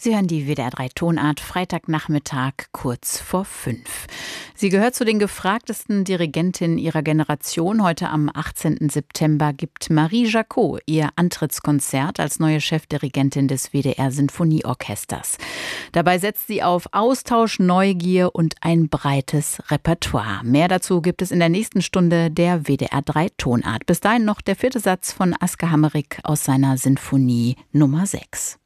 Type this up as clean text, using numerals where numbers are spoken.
Sie hören die WDR 3 Tonart, Freitagnachmittag, kurz vor 5. Sie gehört zu den gefragtesten Dirigentinnen ihrer Generation. Heute am 18. September gibt Marie Jacot ihr Antrittskonzert als neue Chefdirigentin des WDR Sinfonieorchesters. Dabei setzt sie auf Austausch, Neugier und ein breites Repertoire. Mehr dazu gibt es in der nächsten Stunde der WDR 3 Tonart. Bis dahin noch der 4. Satz von Aske Hammerich aus seiner Sinfonie Nummer 6.